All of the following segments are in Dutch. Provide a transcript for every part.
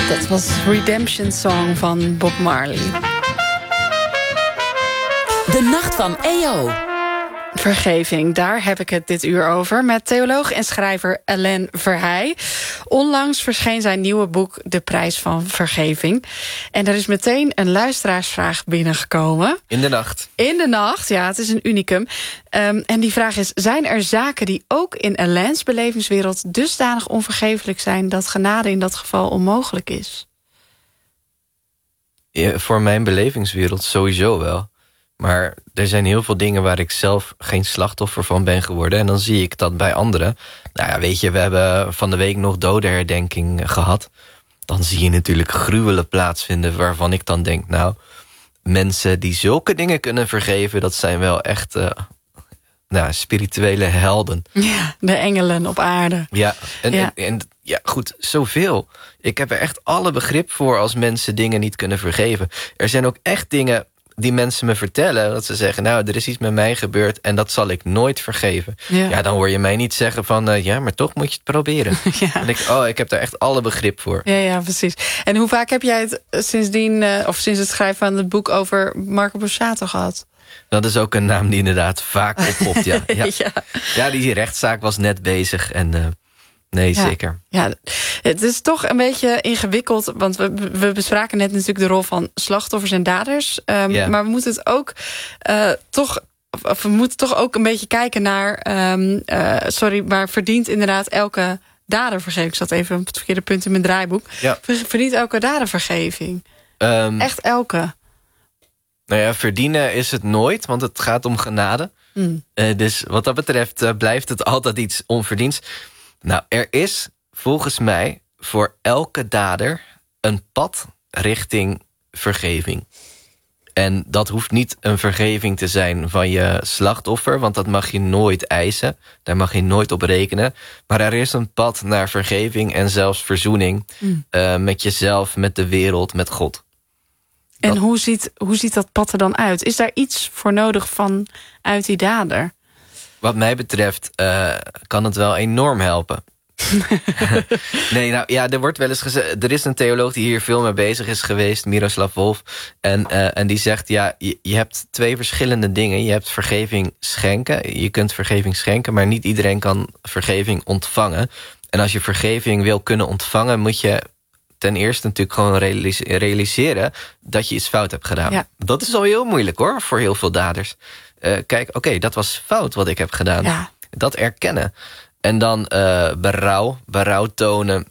Dat was Redemption Song van Bob Marley. De Nacht van EO. Vergeving, daar heb ik het dit uur over... met theoloog en schrijver Alain Verheij. Onlangs verscheen zijn nieuwe boek De Prijs van Vergeving. En er is meteen een luisteraarsvraag binnengekomen. In de nacht. In de nacht, ja, het is een unicum. En die vraag is, zijn er zaken die ook in Alains belevingswereld... dusdanig onvergeeflijk zijn dat genade in dat geval onmogelijk is? Ja, voor mijn belevingswereld sowieso wel. Maar er zijn heel veel dingen waar ik zelf geen slachtoffer van ben geworden. En dan zie ik dat bij anderen. Nou ja, weet je, we hebben van de week nog dodenherdenking gehad. Dan zie je natuurlijk gruwelen plaatsvinden waarvan ik dan denk... nou, mensen die zulke dingen kunnen vergeven... dat zijn wel echt spirituele helden. Ja, de engelen op aarde. Ja, en goed, zoveel. Ik heb er echt alle begrip voor als mensen dingen niet kunnen vergeven. Er zijn ook echt dingen... die mensen me vertellen, dat ze zeggen... nou, er is iets met mij gebeurd en dat zal ik nooit vergeven. Ja, dan hoor je mij niet zeggen van... maar toch moet je het proberen. Ja. En ik heb daar echt alle begrip voor. Ja, precies. En hoe vaak heb jij het sindsdien... of sinds het schrijven van het boek over Marco Borsato gehad? Dat is ook een naam die inderdaad vaak oppopt, ja. Ja. Ja, die rechtszaak was net bezig en... nee, zeker. Ja, het is toch een beetje ingewikkeld... want we bespraken net natuurlijk de rol van slachtoffers en daders. Maar we moeten het ook toch ook een beetje kijken naar... maar verdient inderdaad elke dader vergeving? Ik zat even op het verkeerde punt in mijn draaiboek. Ja. Verdient elke dader vergeving? Echt elke? Nou ja, verdienen is het nooit, want het gaat om genade. Dus wat dat betreft blijft het altijd iets onverdiends... Nou, er is volgens mij voor elke dader een pad richting vergeving. En dat hoeft niet een vergeving te zijn van je slachtoffer... want dat mag je nooit eisen, daar mag je nooit op rekenen. Maar er is een pad naar vergeving en zelfs verzoening... met jezelf, met de wereld, met God. En hoe ziet dat pad er dan uit? Is daar iets voor nodig vanuit die dader? Wat mij betreft kan het wel enorm helpen. Nee, nou ja, er wordt wel eens gezegd... Er is een theoloog die hier veel mee bezig is geweest, Miroslav Volf. En die zegt, ja, je hebt twee verschillende dingen. Je hebt vergeving schenken. Je kunt vergeving schenken, maar niet iedereen kan vergeving ontvangen. En als je vergeving wil kunnen ontvangen... moet je ten eerste natuurlijk gewoon realiseren... dat je iets fout hebt gedaan. Ja. Dat is al heel moeilijk hoor, voor heel veel daders. Kijk, oké, dat was fout wat ik heb gedaan. Ja. Dat erkennen. En dan berouw tonen.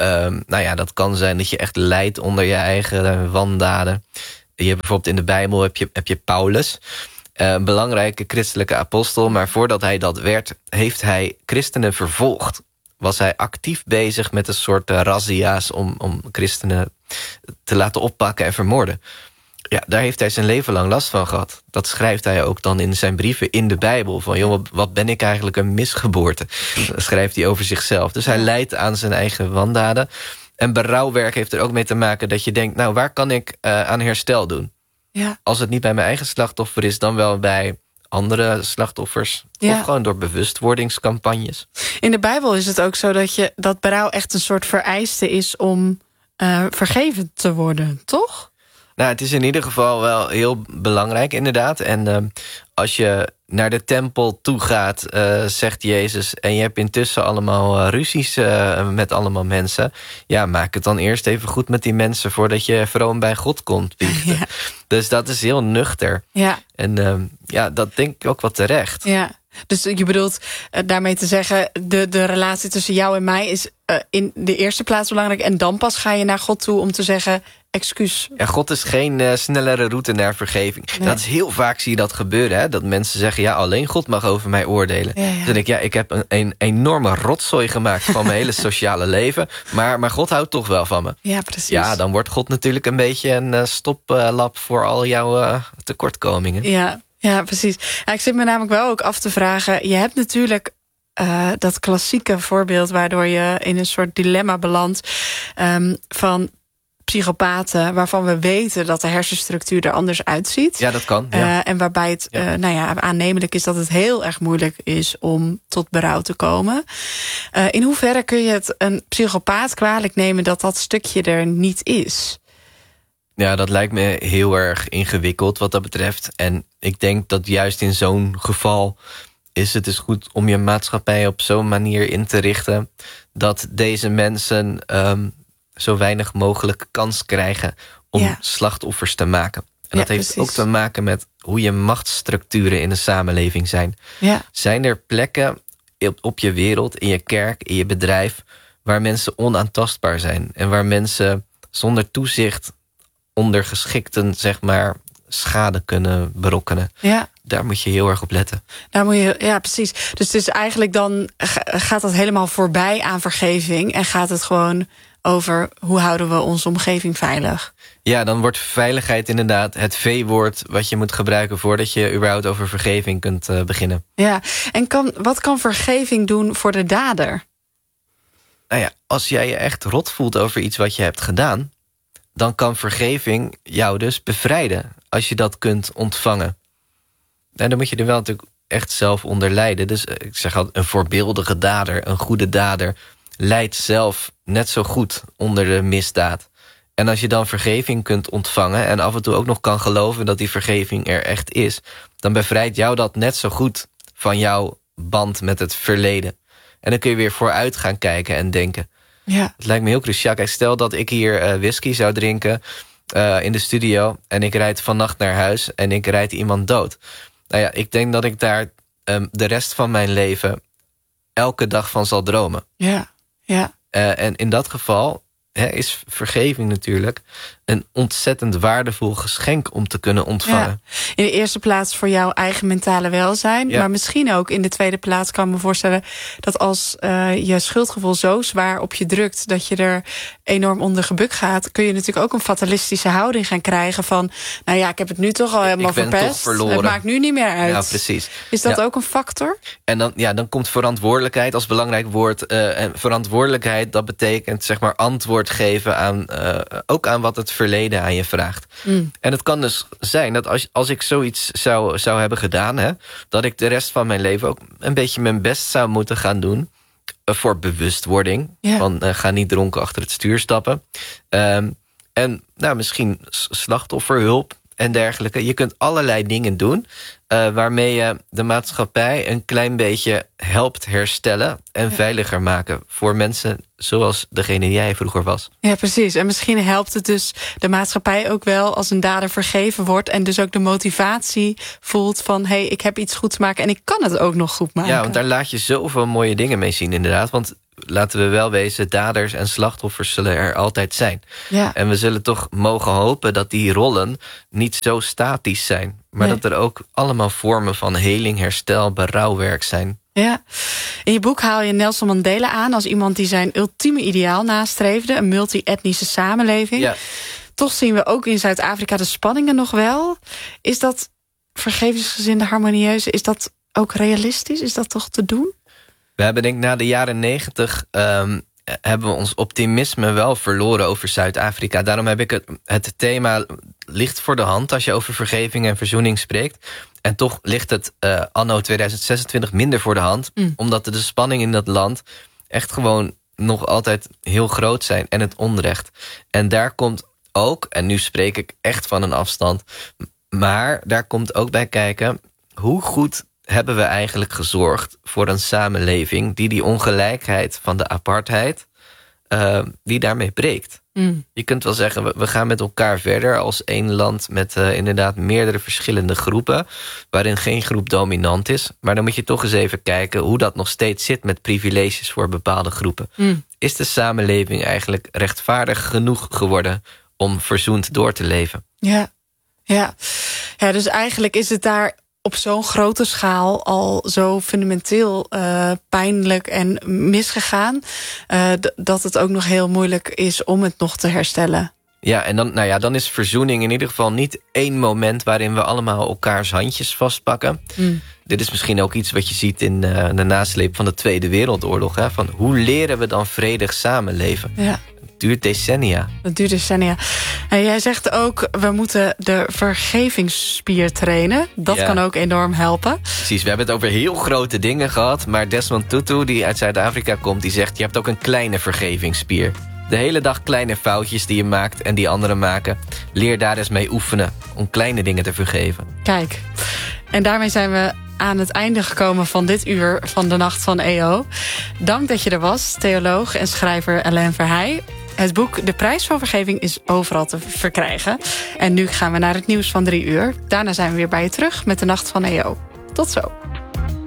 Dat kan zijn dat je echt lijdt onder je eigen wandaden. Je hebt bijvoorbeeld in de Bijbel heb je Paulus. Een belangrijke christelijke apostel. Maar voordat hij dat werd, heeft hij christenen vervolgd. Was hij actief bezig met een soort razzia's... om christenen te laten oppakken en vermoorden. Ja, daar heeft hij zijn leven lang last van gehad. Dat schrijft hij ook dan in zijn brieven in de Bijbel. Van, joh, wat ben ik eigenlijk een misgeboorte? Dat schrijft hij over zichzelf. Dus hij lijdt aan zijn eigen wandaden. En berouwwerk heeft er ook mee te maken dat je denkt... nou, waar kan ik aan herstel doen? Ja. Als het niet bij mijn eigen slachtoffer is... dan wel bij andere slachtoffers. Ja. Of gewoon door bewustwordingscampagnes. In de Bijbel is het ook zo dat berouw echt een soort vereiste is... om vergeven te worden, toch? Nou, het is in ieder geval wel heel belangrijk, inderdaad. En als je naar de tempel toe gaat, zegt Jezus... en je hebt intussen allemaal ruzies met allemaal mensen... ja, maak het dan eerst even goed met die mensen... voordat je vroom bij God komt biechten. Ja. Dus dat is heel nuchter. Ja. En dat denk ik ook wel terecht. Ja. Dus je bedoelt daarmee te zeggen... de relatie tussen jou en mij is in de eerste plaats belangrijk... en dan pas ga je naar God toe om te zeggen... excuus. Ja, God is geen snellere route naar vergeving. Nee. Dat is heel vaak zie je dat gebeuren. Hè? Dat mensen zeggen, ja, alleen God mag over mij oordelen. Ja. Dan denk ik, ik heb een enorme rotzooi gemaakt... van mijn hele sociale leven. Maar God houdt toch wel van me. Ja, precies. Ja, dan wordt God natuurlijk een beetje een stoplap... voor al jouw tekortkomingen. Ja, precies. Ja, ik zit me namelijk wel ook af te vragen... je hebt natuurlijk dat klassieke voorbeeld... waardoor je in een soort dilemma belandt... van psychopaten waarvan we weten dat de hersenstructuur er anders uitziet. Ja, dat kan. Ja. En waarbij het aannemelijk is dat het heel erg moeilijk is om tot berouw te komen. In hoeverre kun je het een psychopaat kwalijk nemen dat stukje er niet is? Ja, dat lijkt me heel erg ingewikkeld wat dat betreft. En ik denk dat juist in zo'n geval is het dus goed om je maatschappij op zo'n manier in te richten dat deze mensen zo weinig mogelijk kans krijgen om slachtoffers te maken. En dat heeft ook te maken met hoe je machtsstructuren in de samenleving zijn. Ja. Zijn er plekken op je wereld, in je kerk, in je bedrijf, waar mensen onaantastbaar zijn en waar mensen zonder toezicht ondergeschikten, zeg maar, schade kunnen berokkenen? Ja. Daar moet je heel erg op letten. Daar moet je, ja, precies. Dus het is eigenlijk dan gaat dat helemaal voorbij aan vergeving en gaat het gewoon over hoe houden we onze omgeving veilig. Ja, dan wordt veiligheid inderdaad het V-woord wat je moet gebruiken voordat je überhaupt over vergeving kunt beginnen. Ja, en wat kan vergeving doen voor de dader? Nou ja, als jij je echt rot voelt over iets wat je hebt gedaan, dan kan vergeving jou dus bevrijden als je dat kunt ontvangen. En dan moet je er wel natuurlijk echt zelf onder lijden. Dus ik zeg altijd, een voorbeeldige dader, een goede dader, lijdt zelf net zo goed onder de misdaad. En als je dan vergeving kunt ontvangen en af en toe ook nog kan geloven dat die vergeving er echt is, dan bevrijdt jou dat net zo goed van jouw band met het verleden. En dan kun je weer vooruit gaan kijken en denken. Ja. Het lijkt me heel cruciaal. Kijk, stel dat ik hier whisky zou drinken in de studio en ik rijd vannacht naar huis en ik rijd iemand dood. Nou ja, ik denk dat ik daar de rest van mijn leven elke dag van zal dromen. Ja, ja. En in dat geval is vergeving natuurlijk een ontzettend waardevol geschenk om te kunnen ontvangen. Ja. In de eerste plaats voor jouw eigen mentale welzijn. Ja. Maar misschien ook in de tweede plaats kan ik me voorstellen dat als je schuldgevoel zo zwaar op je drukt dat je er enorm onder gebukt gaat, kun je natuurlijk ook een fatalistische houding gaan krijgen van, nou ja, ik heb het nu toch al helemaal verpest. Het maakt nu niet meer uit. Ja, precies. Is dat ook een factor? En dan komt verantwoordelijkheid als belangrijk woord. En verantwoordelijkheid, dat betekent zeg maar antwoord geven aan ook aan wat het verleden aan je vraagt. En het kan dus zijn dat als ik zoiets zou hebben gedaan, dat ik de rest van mijn leven ook een beetje mijn best zou moeten gaan doen voor bewustwording. Ja. Van ga niet dronken achter het stuur stappen. En nou, misschien slachtofferhulp en dergelijke. Je kunt allerlei dingen doen waarmee je de maatschappij een klein beetje helpt herstellen en veiliger maken voor mensen zoals degene die jij vroeger was. Ja, precies. En misschien helpt het dus de maatschappij ook wel als een dader vergeven wordt en dus ook de motivatie voelt van, hey, ik heb iets goeds maken en ik kan het ook nog goed maken. Ja, want daar laat je zoveel mooie dingen mee zien inderdaad. Want laten we wel wezen, daders en slachtoffers zullen er altijd zijn. Ja. En we zullen toch mogen hopen dat die rollen niet zo statisch zijn, maar dat er ook allemaal vormen van heling, herstel, berouwwerk zijn. Ja. In je boek haal je Nelson Mandela aan als iemand die zijn ultieme ideaal nastreefde, een multi-etnische samenleving. Ja. Toch zien we ook in Zuid-Afrika de spanningen nog wel. Is dat vergevingsgezinde, harmonieuze, is dat ook realistisch? Is dat toch te doen? We hebben denk ik na de jaren 90 hebben we ons optimisme wel verloren over Zuid-Afrika. Daarom heb ik het thema ligt voor de hand als je over vergeving en verzoening spreekt. En toch ligt het anno 2026 minder voor de hand. Omdat de spanningen in dat land echt gewoon nog altijd heel groot zijn. En het onrecht. En daar komt ook, en nu spreek ik echt van een afstand, maar daar komt ook bij kijken, hoe goed hebben we eigenlijk gezorgd voor een samenleving die ongelijkheid van de apartheid, die daarmee breekt. Je kunt wel zeggen, we gaan met elkaar verder als één land met inderdaad meerdere verschillende groepen, waarin geen groep dominant is. Maar dan moet je toch eens even kijken hoe dat nog steeds zit met privileges voor bepaalde groepen. Is de samenleving eigenlijk rechtvaardig genoeg geworden om verzoend door te leven? Ja, dus eigenlijk is het daar op zo'n grote schaal al zo fundamenteel pijnlijk en misgegaan, dat het ook nog heel moeilijk is om het nog te herstellen. Ja, en dan is verzoening in ieder geval niet één moment waarin we allemaal elkaars handjes vastpakken. Dit is misschien ook iets wat je ziet in de nasleep van de Tweede Wereldoorlog. Van hoe leren we dan vredig samenleven? Ja. duurt decennia. Dat duurt decennia. En jij zegt ook, we moeten de vergevingsspier trainen. Dat kan ook enorm helpen. Precies, we hebben het over heel grote dingen gehad. Maar Desmond Tutu, die uit Zuid-Afrika komt, die zegt, je hebt ook een kleine vergevingsspier. De hele dag kleine foutjes die je maakt en die anderen maken. Leer daar eens mee oefenen om kleine dingen te vergeven. Kijk, en daarmee zijn we aan het einde gekomen van dit uur van de Nacht van EO. Dank dat je er was, theoloog en schrijver Alain Verheij. Het boek De Prijs van Vergeving is overal te verkrijgen. En nu gaan we naar het nieuws van 3 uur. Daarna zijn we weer bij je terug met de Nacht van EO. Tot zo.